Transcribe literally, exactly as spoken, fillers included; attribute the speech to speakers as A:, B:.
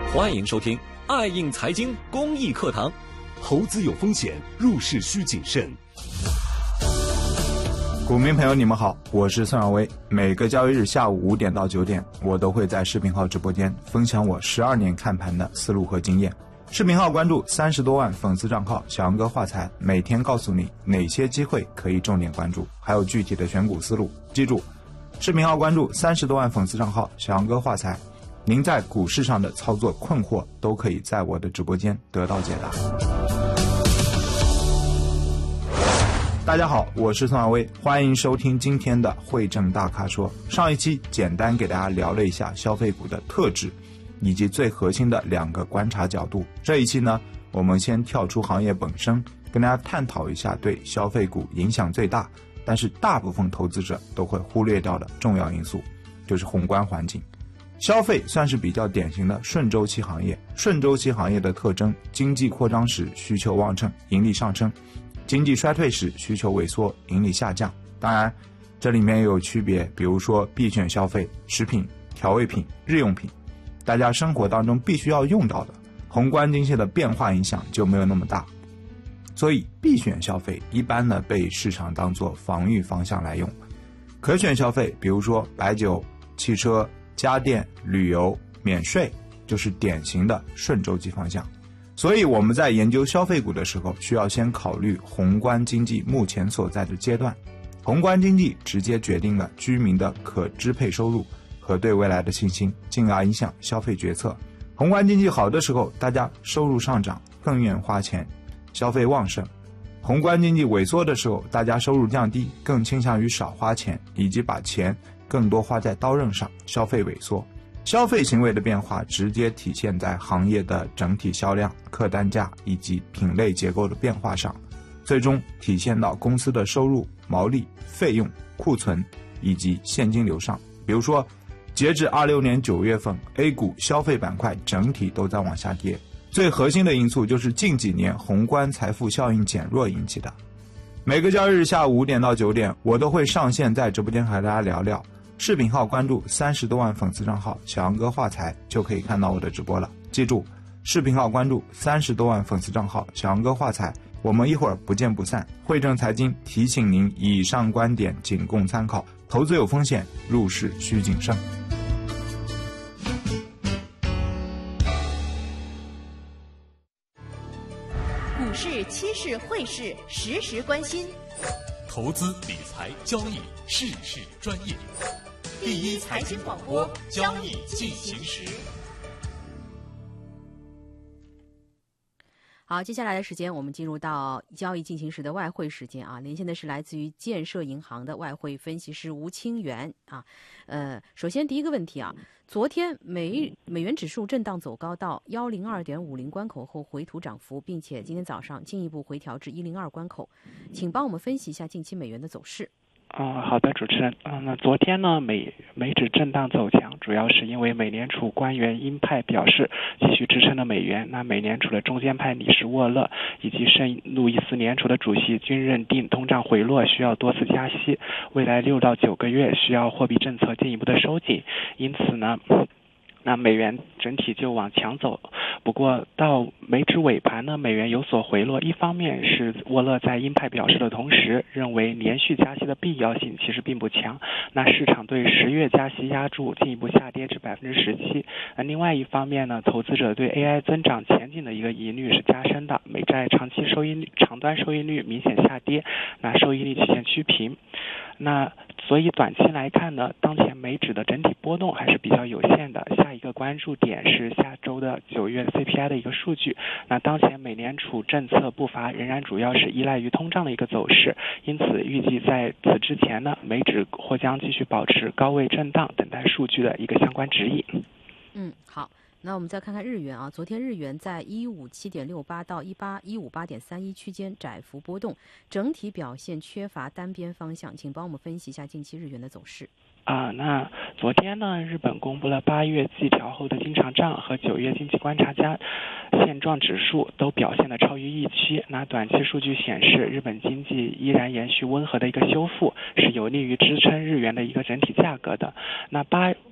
A: 欢迎收听爱映财经公益课堂。
B: 投资有风险，入市需谨慎。
C: 股民朋友你们好，我是孙晓薇。每个交易日下午五点到九点，我都会在视频号直播间分享我十二年看盘的思路和经验。视频号关注三十多万粉丝账号小杨哥话财，每天告诉你哪些机会可以重点关注，还有具体的选股思路。记住，视频号关注三十多万粉丝账号小杨哥话财，您在股市上的操作困惑都可以在我的直播间得到解答。大家好，我是孙晓薇，欢迎收听今天的汇证大咖说。上一期简单给大家聊了一下消费股的特质以及最核心的两个观察角度。这一期呢，我们先跳出行业本身，跟大家探讨一下对消费股影响最大但是大部分投资者都会忽略掉的重要因素，就是宏观环境。消费算是比较典型的顺周期行业，顺周期行业的特征，经济扩张时需求旺盛，盈利上升，经济衰退时需求萎缩，盈利下降。当然这里面也有区别，比如说必选消费，食品、调味品、日用品，大家生活当中必须要用到的，宏观经济的变化影响就没有那么大。所以必选消费一般呢被市场当作防御方向来用，可选消费比如说白酒、汽车、家电、旅游、免税，就是典型的顺周期方向。所以我们在研究消费股的时候，需要先考虑宏观经济目前所在的阶段。宏观经济直接决定了居民的可支配收入和对未来的信心，进而影响消费决策。宏观经济好的时候，大家收入上涨，更愿花钱，消费旺盛。宏观经济萎缩的时候，大家收入降低，更倾向于少花钱，以及把钱更多花在刀刃上，消费萎缩。消费行为的变化直接体现在行业的整体销量、客单价以及品类结构的变化上，最终体现到公司的收入、毛利、费用、库存以及现金流上。比如说截至二六年九月份 A 股消费板块整体都在往下跌，最核心的因素就是近几年宏观财富效应减弱引起的。每个交易日下午五点到九点，我都会上线在直播间和大家聊聊。视频号关注三十多万粉丝账号小杨哥话财就可以看到我的直播了。记住，视频号关注三十多万粉丝账号小杨哥话财，我们一会儿不见不散。汇证财经提醒您，以上观点仅供参考，投资有风险，入市需谨慎。
D: 股市、期市、汇市，时时关心。
B: 投资理财交易，事事专业。
D: 第一财经广播，交易进行时。
E: 好，接下来的时间我们进入到交易进行时的外汇时间啊，连线的是来自于建设银行的外汇分析师吴清源啊。呃，首先第一个问题啊，昨天美美元指数震荡走高到一零二点五零关口后回吐涨幅，并且今天早上进一步回调至一零二关口，请帮我们分析一下近期美元的走势。
F: 嗯，好的，主持人。嗯，那昨天呢，美美指震荡走强，主要是因为美联储官员鹰派表示继续支撑了美元。那美联储的中间派理事沃勒以及圣路易斯联储的主席均认定通胀回落需要多次加息，未来六到九个月需要货币政策进一步的收紧。因此呢，那美元整体就往强走。不过到美指尾盘呢，美元有所回落，一方面是沃勒在鹰派表示的同时，认为连续加息的必要性其实并不强。那市场对十月加息压注进一步下跌至百分之十七。那另外一方面呢，投资者对 A I 增长前景的一个疑虑是加深的，美债长期收益率、长端收益率明显下跌，那收益率曲线趋平。那所以短期来看呢，当前美指的整体波动还是比较有限的。下一个关注点是下周的九月 C P I 的一个数据。那当前美联储政策步伐仍然主要是依赖于通胀的一个走势，因此预计在此之前呢，美指或将继续保持高位震荡，等待数据的一个相关指引。
E: 嗯，好。那我们再看看日元啊，昨天日元在一五七点六八到一八一五八点三一区间窄幅波动，整体表现缺乏单边方向，请帮我们分析一下近期日元的走势。
F: 啊，那昨天呢，日本公布了八月季调后的经常账和九月经济观察家现状指数都表现得超于预期。那短期数据显示，日本经济依然延续温和的一个修复，是有利于支撑日元的一个整体价格的。那八